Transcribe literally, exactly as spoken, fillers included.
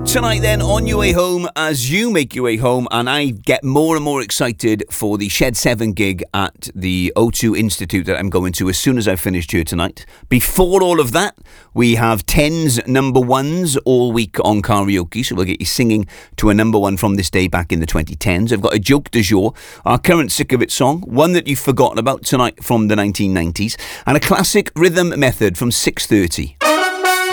Tonight then, on your way home, as you make your way home, and I get more and more excited for the Shed seven gig at the O two Institute that I'm going to as soon as I've finished here tonight. Before all of that, we have tens number ones all week on karaoke, so we'll get you singing to a number one from this day back in the twenty tens. I've got a joke du jour, our current Sick of It song, one that you've forgotten about tonight from the nineteen nineties, and a classic rhythm method from six thirty.